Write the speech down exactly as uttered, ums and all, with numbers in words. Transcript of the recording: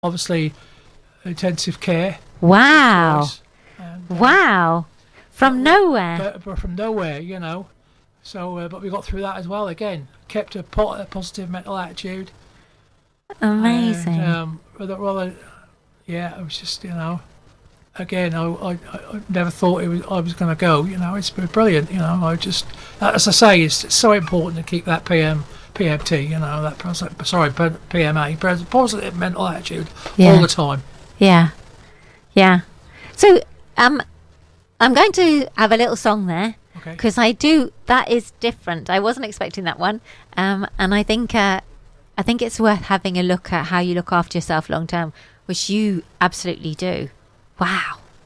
obviously intensive care. Wow. Twice, and, uh, Wow. From nowhere. But, but from nowhere, you know. So, uh, but we got through that as well. Again, kept a, po- a positive mental attitude. Amazing. And, um, rather, rather, yeah, it was just, you know, again, I, I, I never thought it was, I was going to go. You know, it's been brilliant. You know, I just, as I say, it's, it's so important to keep that P M, P M T. You know, that pos- sorry, P M A, positive mental attitude Yeah. all the time. Yeah. Yeah. So, um, I'm going to have a little song there. Okay. Because I do, that is different. I wasn't expecting that one. Um, and I think, uh, I think it's worth having a look at how you look after yourself long term, which you absolutely do. Wow.